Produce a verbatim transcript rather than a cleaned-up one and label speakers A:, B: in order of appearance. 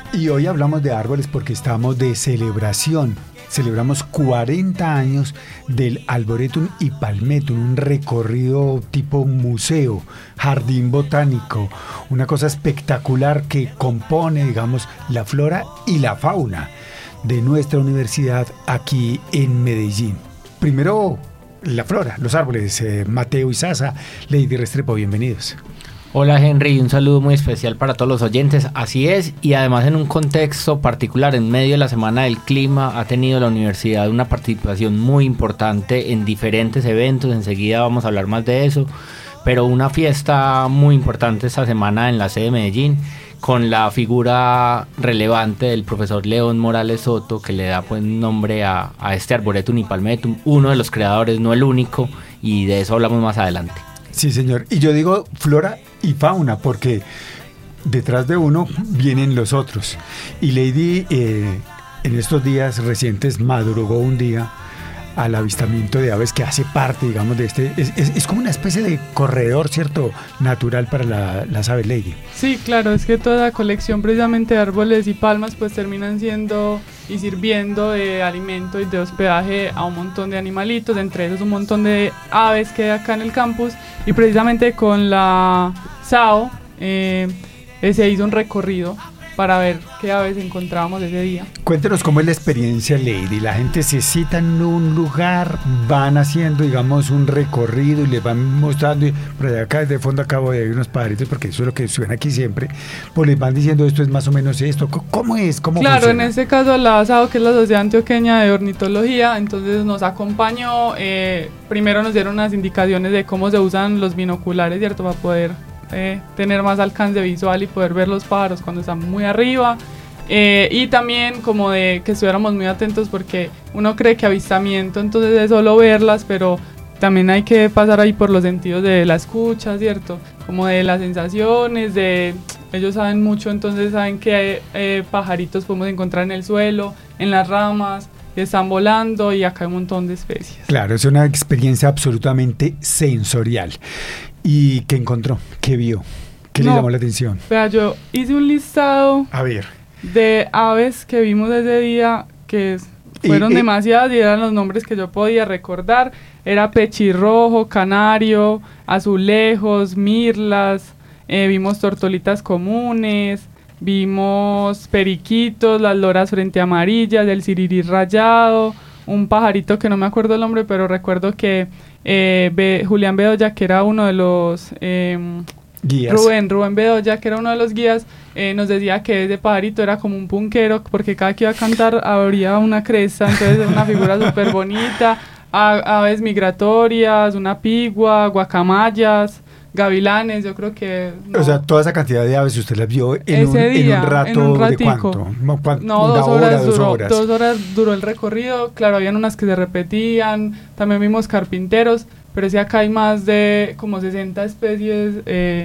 A: Y hoy hablamos de árboles porque estamos de celebración. Celebramos cuarenta años del Arboretum y Palmetum, un recorrido tipo museo, jardín botánico, una cosa espectacular que compone, digamos, la flora y la fauna de nuestra universidad aquí en Medellín. Primero, la flora, los árboles. eh, Mateo Izaza, Lady Restrepo, bienvenidos.
B: Hola Henry, un saludo muy especial para todos los oyentes, así es, y además en un contexto particular, en medio de la Semana del Clima, ha tenido la universidad una participación muy importante en diferentes eventos, enseguida vamos a hablar más de eso, pero una fiesta muy importante esta semana en la sede de Medellín, con la figura relevante del profesor León Morales Soto, que le da pues nombre a, a este Arboretum y Palmetum, uno de los creadores, no el único, y de eso hablamos más adelante.
A: Sí, señor. Y yo digo flora y fauna porque detrás de uno vienen los otros. Y Lady eh, en estos días recientes madrugó un día al avistamiento de aves que hace parte, digamos, de este... Es, es, es como una especie de corredor, ¿cierto?, natural para la, las aves, Lady.
C: Sí, claro, es que toda la colección precisamente de árboles y palmas pues terminan siendo y sirviendo de alimento y de hospedaje a un montón de animalitos, entre esos un montón de aves que hay acá en el campus, y precisamente con la S A O eh, se hizo un recorrido para ver qué aves encontrábamos ese día.
A: Cuéntenos cómo es la experiencia, Lady. La gente se cita en un lugar, van haciendo, digamos, un recorrido y les van mostrando, y por allá acá de fondo acabo de ver unos pajaritos, porque eso es lo que suena aquí siempre, pues les van diciendo esto es más o menos esto. ¿Cómo es? ¿Cómo
C: Claro,
A: funciona?
C: en este caso la S A O, que es la Sociedad Antioqueña de Ornitología, entonces nos acompañó, eh, primero nos dieron unas indicaciones de cómo se usan los binoculares, ¿cierto?, para poder Eh, tener más alcance visual y poder ver los pájaros cuando están muy arriba, eh, y también como de que estuviéramos muy atentos porque uno cree que avistamiento entonces es solo verlas, pero también hay que pasar ahí por los sentidos de la escucha, ¿cierto? Como de las sensaciones, de ellos saben mucho, entonces saben qué eh, pajaritos podemos encontrar en el suelo, en las ramas, que están volando, y acá hay un montón de especies.
A: Claro, es una experiencia absolutamente sensorial. ¿Y qué encontró? ¿Qué vio? ¿Qué no, le llamó la atención?
C: Vea, yo hice un listado
A: A ver.
C: de aves que vimos ese día, que fueron y, demasiadas y eran los nombres que yo podía recordar. Era pechirrojo, canario, azulejos, mirlas, eh, vimos tortolitas comunes, vimos periquitos, las loras frente amarillas, el sirirí rayado, un pajarito que no me acuerdo el nombre, pero recuerdo que eh, Be- Julián Bedoya, que era uno de los eh,
A: guías,
C: Rubén, Rubén Bedoya, que era uno de los guías, eh, nos decía que ese pajarito era como un punquero, porque cada que iba a cantar abría una cresta, entonces era una figura súper bonita. A- aves migratorias, una pigua, guacamayas, gavilanes, yo creo que...
A: No. O sea, toda esa cantidad de aves usted las vio en,
C: Ese
A: un,
C: día,
A: en un rato
C: en un
A: de
C: ratico.
A: cuánto? No, ¿cuánto?
C: No,
A: Una
C: dos
A: hora,
C: horas,
A: dos
C: duró,
A: horas.
C: dos horas duró el recorrido. Claro, habían unas que se repetían, también vimos carpinteros, pero sí acá hay más de como sesenta especies eh,